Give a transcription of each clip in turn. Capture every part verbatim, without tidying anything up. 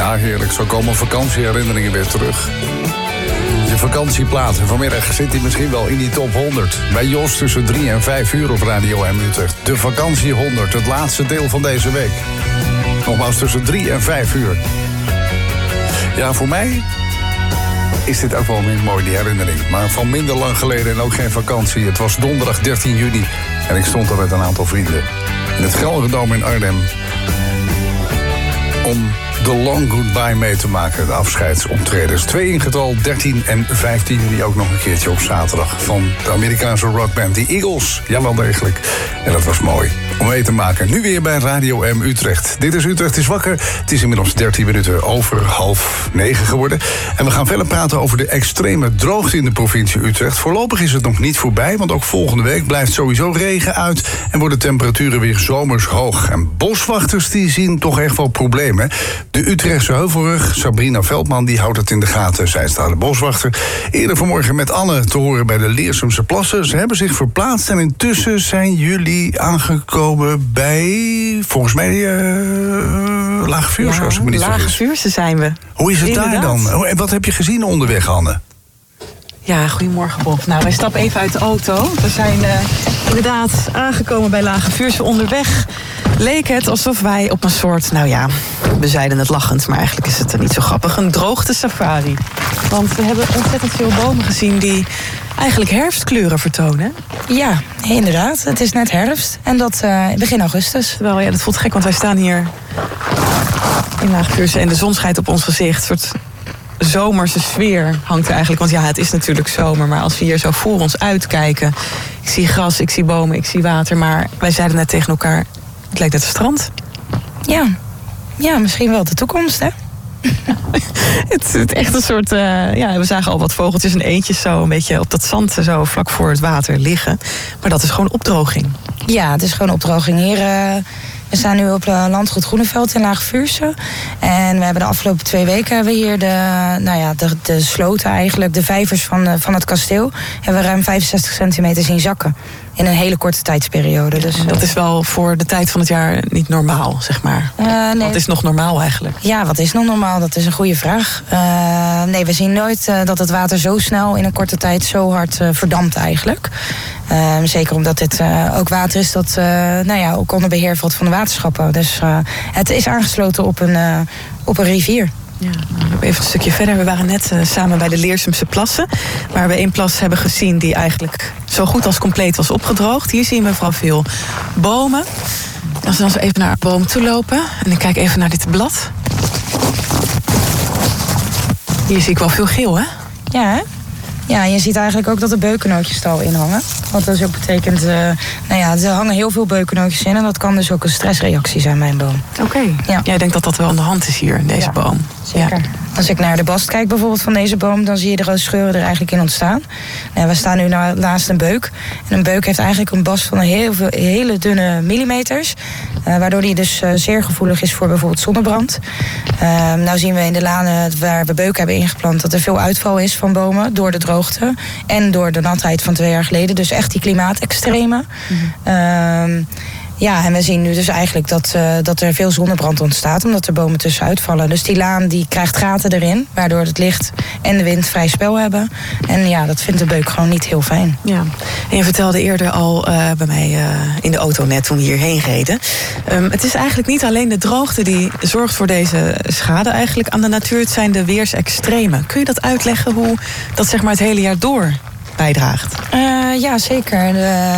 Ja, heerlijk. Zo komen vakantieherinneringen weer terug. Je vakantieplaat. En vanmiddag zit hij misschien wel in die top honderd. Bij Jos tussen drie en vijf uur op Radio M Utrecht. De vakantie honderd, het laatste deel van deze week. Nogmaals tussen drie en vijf uur. Ja, voor mij is dit ook wel een mooi, die herinnering. Maar van minder lang geleden en ook geen vakantie. Het was donderdag dertien juni en ik stond er met een aantal vrienden in het Gelredome in Arnhem om de Long Goodbye mee te maken, de afscheidsoptredens. Twee in getal, dertien en vijftien juli ook nog een keertje op zaterdag van de Amerikaanse rockband The Eagles. Ja, wel degelijk. En dat was mooi om mee te maken. Nu weer bij Radio M Utrecht. Dit is Utrecht is wakker. Het is inmiddels dertien minuten over half negen geworden. En we gaan verder praten over de extreme droogte in de provincie Utrecht. Voorlopig is het nog niet voorbij, want ook volgende week blijft sowieso regen uit en worden temperaturen weer zomers hoog. En boswachters die zien toch echt wel problemen. De Utrechtse Heuvelrug, Sabrina Veldman, die houdt het in de gaten. Zij staat de boswachter. Eerder vanmorgen met Anne te horen bij de Leersumse Plassen. Ze hebben zich verplaatst en intussen zijn jullie aangekomen bij, volgens mij, uh, Lage Vuursche, ja, als ik me niet vergis. Lage Vuursche zijn we. Hoe is het Inderdaad. daar dan? En wat heb je gezien onderweg, Anne? Ja, goedemorgen Bob. Nou, wij stappen even uit de auto. We zijn uh, inderdaad aangekomen bij Lage Vuursche. Onderweg leek het alsof wij op een soort, nou ja, we zeiden het lachend, maar eigenlijk is het niet zo grappig, een droogte safari. Want we hebben ontzettend veel bomen gezien die eigenlijk herfstkleuren vertonen. Ja, inderdaad. Het is net herfst. En dat uh, begin augustus. Terwijl, ja, dat voelt gek, want wij staan hier in Lage Vuursche en de zon schijnt op ons gezicht. Een soort zomerse sfeer hangt er eigenlijk. Want ja, het is natuurlijk zomer, maar als we hier zo voor ons uitkijken, ik zie gras, ik zie bomen, ik zie water, maar wij zeiden net tegen elkaar, het lijkt net een strand. Ja, ja, misschien wel de toekomst, hè? Het is echt een soort, uh, ja, we zagen al wat vogeltjes en eendjes zo een beetje op dat zand zo vlak voor het water liggen. Maar dat is gewoon opdroging. Ja, het is gewoon opdroging. Hier, uh, we staan nu op uh, Landgoed Groeneveld in Lage Vuursche. En we hebben de afgelopen twee weken hebben we hier de, nou ja, de, de sloten eigenlijk, de vijvers van, uh, van het kasteel, hebben we ruim vijfenzestig centimeter zien zakken. In een hele korte tijdsperiode. Dus, dat is wel voor de tijd van het jaar niet normaal, zeg maar. Uh, nee. Wat is nog normaal eigenlijk? Ja, wat is nog normaal? Dat is een goede vraag. Uh, nee, we zien nooit uh, dat het water zo snel in een korte tijd zo hard uh, verdampt eigenlijk. Uh, zeker omdat dit uh, ook water is dat uh, nou ja, ook onder beheer valt van de waterschappen. Dus uh, het is aangesloten op een, uh, op een rivier. Ja, nou, even een stukje verder. We waren net uh, samen bij de Leersumse Plassen, waar we één plas hebben gezien die eigenlijk zo goed als compleet was opgedroogd. Hier zien we vooral veel bomen. Als we dan zo even naar de boom toe lopen en ik kijk even naar dit blad. Hier zie ik wel veel geel, hè? Ja, hè? Ja, je ziet eigenlijk ook dat er beukennootjes er al in hangen. Wat dus ook betekent, uh, nou ja, er hangen heel veel beukennootjes in. En dat kan dus ook een stressreactie zijn bij een boom. Oké. Okay. Ja. Jij denkt dat dat wel aan de hand is hier, in deze ja, boom? Zeker. Ja. Als ik naar de bast kijk bijvoorbeeld van deze boom, dan zie je de scheuren er eigenlijk in ontstaan. Nou, we staan nu naast een beuk. En een beuk heeft eigenlijk een bast van heel veel, hele dunne millimeters. Uh, waardoor die dus uh, zeer gevoelig is voor bijvoorbeeld zonnebrand. Uh, nou zien we in de lanen waar we beuk hebben ingeplant dat er veel uitval is van bomen door de droogte. En door de natheid van twee jaar geleden. Dus echt die klimaatextreme. Mm-hmm. Uh, Ja, en we zien nu dus eigenlijk dat, uh, dat er veel zonnebrand ontstaat, omdat er bomen tussenuit vallen. Dus die laan die krijgt gaten erin, waardoor het licht en de wind vrij spel hebben. En ja, dat vindt de beuk gewoon niet heel fijn. Ja, en je vertelde eerder al uh, bij mij uh, in de auto net toen we hierheen reden. Um, het is eigenlijk niet alleen de droogte die zorgt voor deze schade eigenlijk aan de natuur. Het zijn de weersextremen. Kun je dat uitleggen hoe dat zeg maar het hele jaar door bijdraagt? Uh, ja, zeker. De...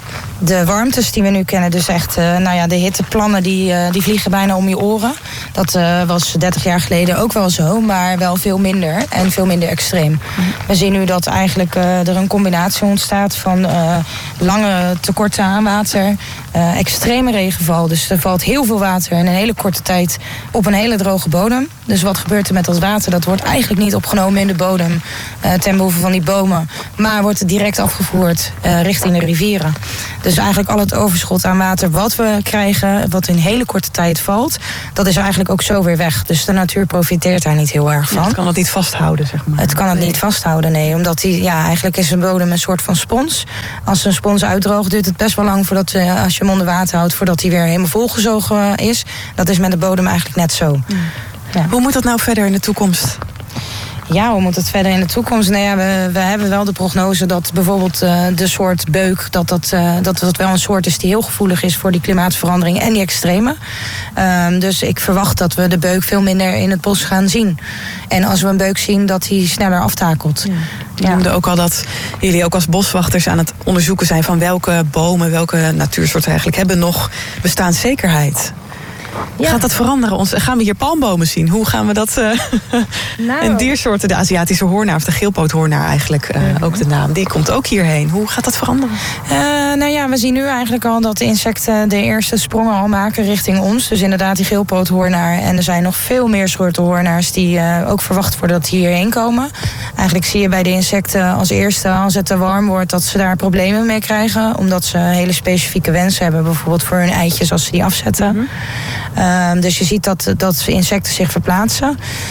De warmtes die we nu kennen, dus echt, uh, nou ja, de hitteplannen die, uh, die vliegen bijna om je oren. Dat uh, was dertig jaar geleden ook wel zo, maar wel veel minder en veel minder extreem. Mm-hmm. We zien nu dat eigenlijk uh, er een combinatie ontstaat van uh, lange tekorten aan water, uh, extreme regenval. Dus er valt heel veel water in een hele korte tijd op een hele droge bodem. Dus wat gebeurt er met dat water? Dat wordt eigenlijk niet opgenomen in de bodem uh, ten behoeve van die bomen, maar wordt direct afgevoerd uh, richting de rivieren. Dus eigenlijk al het overschot aan water wat we krijgen, wat in hele korte tijd valt, dat is eigenlijk ook zo weer weg. Dus de natuur profiteert daar niet heel erg van. Ja, het kan het niet vasthouden, zeg maar. Het kan het nee. niet vasthouden, nee. Omdat die, ja, eigenlijk is een bodem een soort van spons. Als een spons uitdroogt, duurt het best wel lang voordat, uh, als je hem onder water houdt, voordat hij weer helemaal volgezogen is. Dat is met de bodem eigenlijk net zo. Ja. Ja. Hoe moet dat nou verder in de toekomst? Ja, hoe moet het verder in de toekomst? Nou ja, we, we hebben wel de prognose dat bijvoorbeeld uh, de soort beuk... Dat dat, uh, dat dat wel een soort is die heel gevoelig is voor die klimaatverandering en die extreme. Um, dus ik verwacht dat we de beuk veel minder in het bos gaan zien. En als we een beuk zien, dat hij sneller aftakelt. Ja. Je noemde ook al dat jullie ook als boswachters aan het onderzoeken zijn... van welke bomen, welke natuursoorten eigenlijk hebben nog bestaanszekerheid. Ja. Gaat dat veranderen? Ons, gaan we hier palmbomen zien? Hoe gaan we dat... Uh, nou. En diersoorten, de Aziatische hoornaar of de geelpoothoornaar eigenlijk, uh, mm-hmm. ook de naam, die komt ook hierheen. Hoe gaat dat veranderen? Uh, nou ja, we zien nu eigenlijk al dat de insecten de eerste sprongen al maken richting ons. Dus inderdaad die geelpoothoornaar. En er zijn nog veel meer soorten hoornaars die uh, ook verwacht worden dat die hierheen komen. Eigenlijk zie je bij de insecten als eerste, als het te warm wordt, dat ze daar problemen mee krijgen. Omdat ze hele specifieke wensen hebben, bijvoorbeeld voor hun eitjes als ze die afzetten. Mm-hmm. Um, dus je ziet dat, dat insecten zich verplaatsen.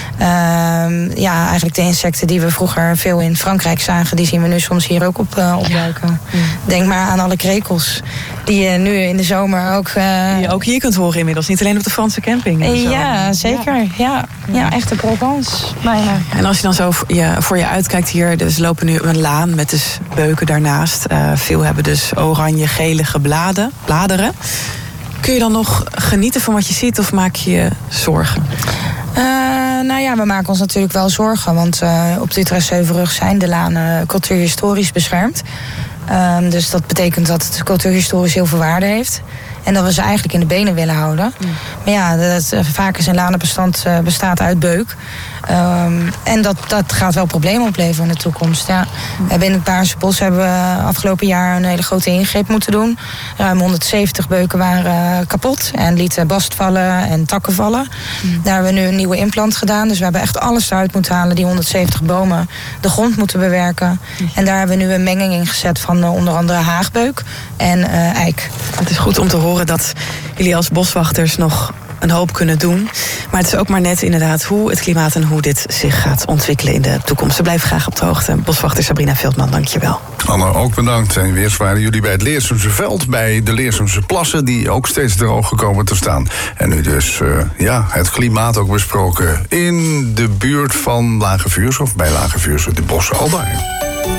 Um, ja, eigenlijk de insecten die we vroeger veel in Frankrijk zagen, die zien we nu soms hier ook op, uh, opduiken. Ja. Mm. Denk maar aan alle krekels die je nu in de zomer ook... Uh, die je ook hier kunt horen inmiddels, niet alleen op de Franse camping. En ja, zeker. Ja, ja, ja echte Provence bijna. En als je dan zo voor je, voor je uitkijkt hier, dus we lopen nu een laan met dus beuken daarnaast. Uh, veel hebben dus oranje-gelige bladen, bladeren. Kun je dan nog genieten van wat je ziet of maak je je zorgen? Uh, nou ja, we maken ons natuurlijk wel zorgen. Want uh, op de Utrechtse zijn de lanen cultuurhistorisch beschermd. Uh, dus dat betekent dat het cultuurhistorisch heel veel waarde heeft. En dat we ze eigenlijk in de benen willen houden. Mm. Maar ja, dat, vaak is een lanenbestand uh, bestaat uit beuk. Um, en dat, dat gaat wel problemen opleveren in de toekomst. Ja. Mm. We hebben in het Baarnse Bos hebben we afgelopen jaar een hele grote ingreep moeten doen. Ruim honderdzeventig beuken waren uh, kapot en lieten bast vallen en takken vallen. Mm. Daar hebben we nu een nieuwe implant gedaan. Dus we hebben echt alles eruit moeten halen. Die honderdzeventig bomen de grond moeten bewerken. Mm. En daar hebben we nu een menging in gezet van uh, onder andere haagbeuk en uh, eik. Het is goed om te horen dat jullie als boswachters nog een hoop kunnen doen. Maar het is ook maar net inderdaad hoe het klimaat en hoe dit zich gaat ontwikkelen in de toekomst. We blijven graag op de hoogte. Boswachter Sabrina Veldman, dankjewel. Anne, ook bedankt. En weer waren jullie bij het Leersumse Veld, bij de Leersumse Plassen, die ook steeds droog gekomen te staan. En nu dus uh, ja, het klimaat ook besproken in de buurt van Lage Vuursche, of bij Lage Vuursche, de bossen al daar.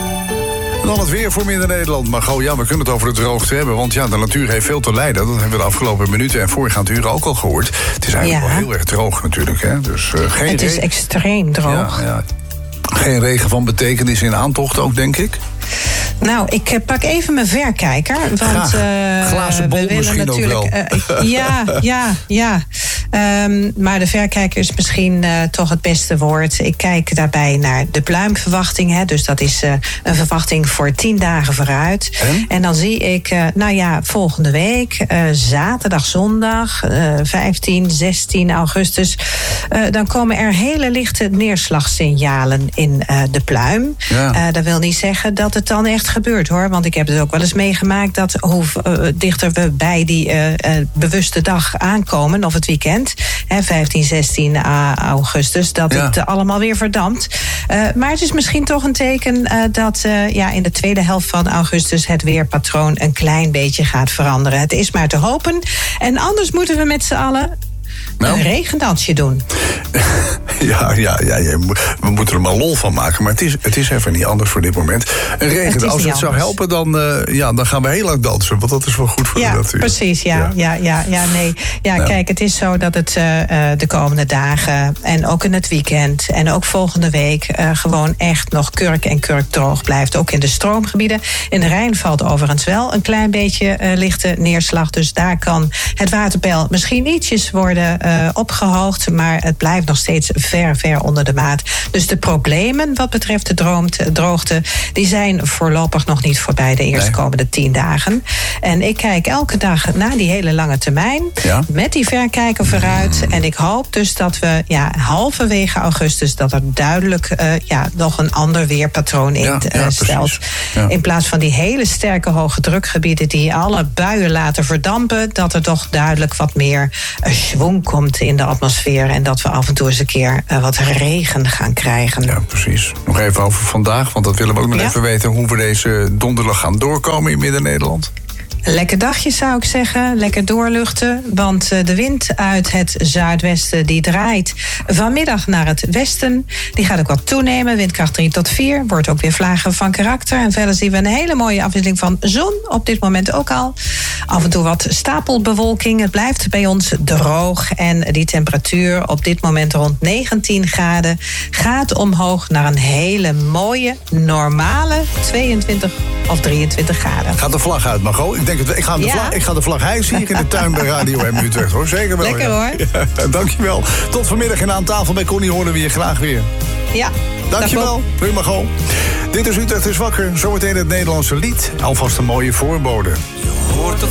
En dan het weer voor Midden-Nederland. Maar goh, ja, we kunnen het over de droogte hebben. Want ja, de natuur heeft veel te lijden. Dat hebben we de afgelopen minuten en voorgaande uren ook al gehoord. Het is eigenlijk ja. wel heel erg droog natuurlijk. Hè? Dus, uh, geen het is re- extreem droog. Ja, ja. Geen regen van betekenis in aantocht ook, denk ik. Nou, ik pak even mijn verrekijker. Want uh, glazen bol we willen misschien natuurlijk, ook wel. Uh, ja, ja, ja. Um, maar de verrekijker is misschien uh, toch het beste woord. Ik kijk daarbij naar de pluimverwachting. Hè, dus dat is uh, een verwachting voor tien dagen vooruit. En, en dan zie ik, uh, nou ja, volgende week, uh, zaterdag, zondag, uh, vijftien, zestien augustus. Uh, dan komen er hele lichte neerslagsignalen in uh, de pluim. Ja. Uh, dat wil niet zeggen dat het dan echt gebeurt, hoor. Want ik heb het ook wel eens meegemaakt dat hoe uh, dichter we bij die uh, uh, bewuste dag aankomen, of het weekend, hè, vijftien, zestien augustus, dat ja. het uh, allemaal weer verdampt. Uh, maar het is misschien toch een teken uh, dat uh, ja, in de tweede helft van augustus het weerpatroon een klein beetje gaat veranderen. Het is maar te hopen. En anders moeten we met z'n allen nou. een regendansje doen. Ja, ja, ja, ja, we moeten er maar lol van maken. Maar het is, het is even niet anders voor dit moment. Een regen, als het zou helpen, dan, uh, ja, dan gaan we heel lang dansen. Want dat is wel goed voor ja, de natuur. Precies, ja, ja, ja, ja, ja nee. Ja, nou. Kijk, het is zo dat het uh, de komende dagen en ook in het weekend en ook volgende week uh, gewoon echt nog kurk en kurk droog blijft. Ook in de stroomgebieden. In de Rijn valt overigens wel een klein beetje uh, lichte neerslag. Dus daar kan het waterpeil misschien ietsjes worden uh, opgehoogd. Maar het blijft nog steeds ver, ver onder de maat. Dus de problemen wat betreft de droomte, droogte, die zijn voorlopig nog niet voorbij de eerste nee. komende tien dagen. En ik kijk elke dag naar die hele lange termijn. Ja. Met die verrekijker vooruit. En ik hoop dus dat we ja, halverwege augustus dat er duidelijk uh, ja, nog een ander weerpatroon in ja, ja, stelt. Ja. In plaats van die hele sterke hoge drukgebieden die alle buien laten verdampen, dat er toch duidelijk wat meer uh, schwung komt in de atmosfeer. En dat we af en toe eens een keer uh, wat regen gaan krijgen. Ja, precies. Nog even over vandaag, want dat willen we ook nog ja. even weten hoe we deze donderdag gaan doorkomen in Midden-Nederland. Lekker dagje zou ik zeggen, lekker doorluchten. Want de wind uit het zuidwesten die draait vanmiddag naar het westen. Die gaat ook wat toenemen, windkracht drie tot vier. Wordt ook weer vlagen van karakter. En verder zien we een hele mooie afwisseling van zon. Op dit moment ook al. Af en toe wat stapelbewolking. Het blijft bij ons droog. En die temperatuur op dit moment rond negentien graden... gaat omhoog naar een hele mooie, normale tweeëntwintig of drieëntwintig graden. Gaat de vlag uit, Margot? Ik, denk het, ik, ga de Ja. vlag, ik ga de vlag hijsen hier in de tuin bij Radio M Utrecht, hoor. Zeker wel. Lekker, ja. hoor. Ja, dankjewel. Tot vanmiddag en aan tafel bij Connie horen we je graag weer. Ja. Dankjewel. Doei, Margot. Dit is Utrecht is wakker. Zometeen het Nederlandse lied. Alvast een mooie voorbode. Je hoort de